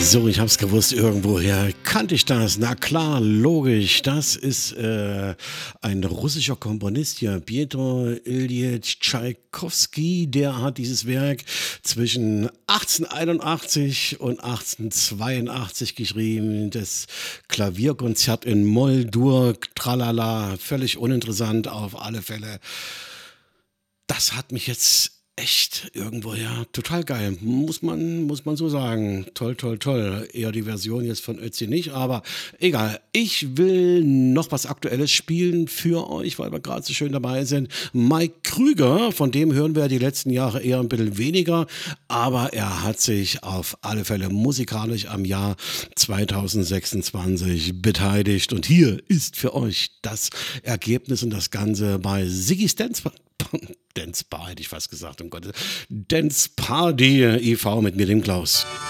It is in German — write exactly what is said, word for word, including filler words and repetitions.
So, ich hab's gewusst, irgendwoher kannte ich das. Na klar, logisch. Das ist äh, ein russischer Komponist hier, Pjetro Iljitsch Tschaikowski. Der hat dieses Werk zwischen achtzehnhunderteinundachtzig und achtzehnhundertzweiundachtzig geschrieben. Das Klavierkonzert in Moll-Dur, tralala, völlig uninteressant auf alle Fälle. Das hat mich jetzt echt irgendwoher total geil. Muss man, muss man so sagen. Toll, toll, toll. Eher die Version jetzt von Ötzi nicht, aber egal. Ich will noch was Aktuelles spielen für euch, weil wir gerade so schön dabei sind. Mike Krüger, von dem hören wir die letzten Jahre eher ein bisschen weniger, aber er hat sich auf alle Fälle musikalisch am Jahr zweitausendsechsundzwanzig beteiligt und hier ist für euch das Ergebnis und das Ganze bei Ziggy's Dance Dance Bar, hätte ich fast gesagt, um Gottes Dance Party I V mit mir, dem Klaus.